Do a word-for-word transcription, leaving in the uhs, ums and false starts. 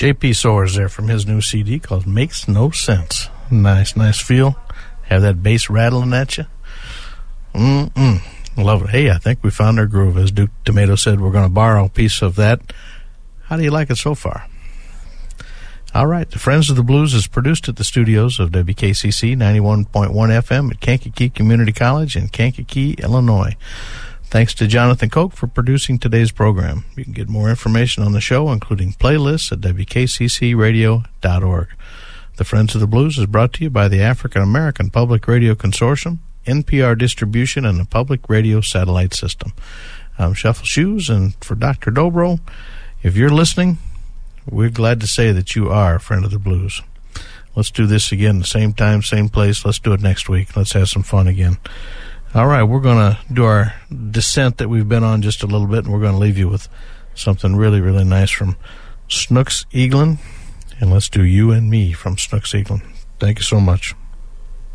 J P Soares there from his new C D called Makes No Sense. Nice, nice feel. Have that bass rattling at you. Mm-mm. Love it. Hey, I think we found our groove. As Duke Tomato said, we're going to borrow a piece of that. How do you like it so far? All right. The Friends of the Blues is produced at the studios of W K C C ninety-one point one F M at Kankakee Community College in Kankakee, Illinois. Thanks to Jonathan Koch for producing today's program. You can get more information on the show, including playlists, at W K C C radio dot org. The Friends of the Blues is brought to you by the African American Public Radio Consortium, N P R Distribution, and the Public Radio Satellite System. I'm Shuffle Shoes, and for Doctor Dobro, if you're listening, we're glad to say that you are a friend of the blues. Let's do this again, the same time, same place. Let's do it next week. Let's have some fun again. All right, we're going to do our descent that we've been on just a little bit, and we're going to leave you with something really, really nice from Snooks Eaglin. And let's do You and Me from Snooks Eaglin. Thank you so much.